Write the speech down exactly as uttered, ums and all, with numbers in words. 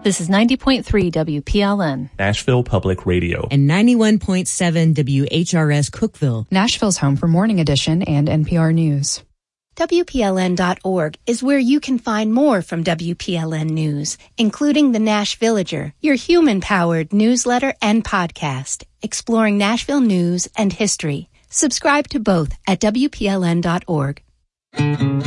This is ninety point three W P L N, Nashville Public Radio, and ninety-one point seven W H R S Cookeville, Nashville's home for Morning Edition and N P R News. W P L N dot org is where you can find more from W P L N News, including the Nash Villager, your human-powered newsletter and podcast, exploring Nashville news and history. Subscribe to both at W P L N dot org.